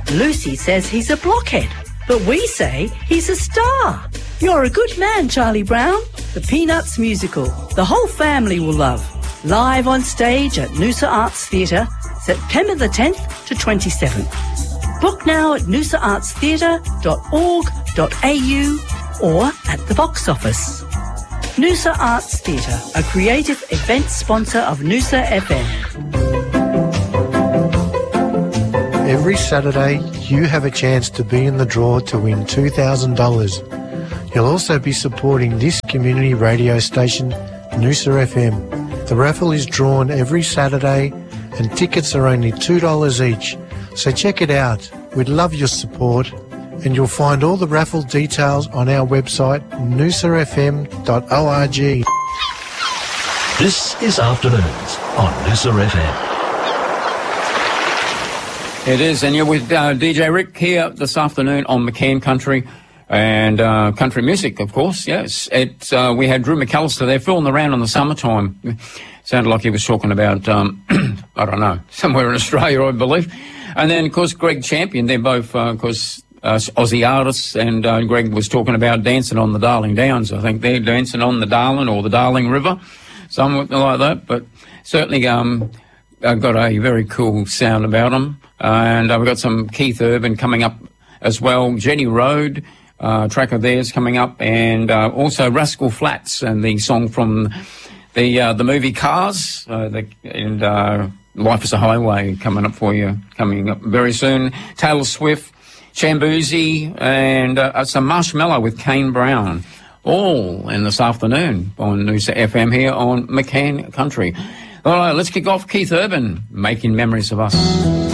Lucy says he's a blockhead, but we say he's a star. You're a good man, Charlie Brown. The Peanuts musical. The whole family will love. Live on stage at Noosa Arts Theatre, September the 10th to 27th. Book now at noosaartstheatre.org.au or at the box office. Noosa Arts Theatre, a creative event sponsor of Noosa FM. Every Saturday, you have a chance to be in the draw to win $2,000. You'll also be supporting this community radio station, Noosa FM. The raffle is drawn every Saturday and tickets are only $2 each. So check it out. We'd love your support, and you'll find all the raffle details on our website, noosafm.org. This is Afternoons on Noosa FM. It is, and you're with DJ Rick here this afternoon on McCann Country and country music, of course. Yes, we had Drew McAllister there fooling around in the summertime. Sounded like he was talking about, I don't know, somewhere in Australia, I believe. And then, of course, Greg Champion. They're both, of course, Aussie artists, and Greg was talking about dancing on the Darling Downs. I think they're dancing on the Darling or the Darling River, something like that. But certainly got a very cool sound about them. And we've got some Keith Urban coming up as well. Jenny Road, track of theirs coming up, and also Rascal Flatts and the song from the movie Cars, and Life is a Highway coming up very soon. Taylor Swift, Shamboozey, and some Marshmallow with Kane Brown, all in this afternoon on Noosa FM here on McCann Country. All right, let's kick off Keith Urban, Making Memories of Us.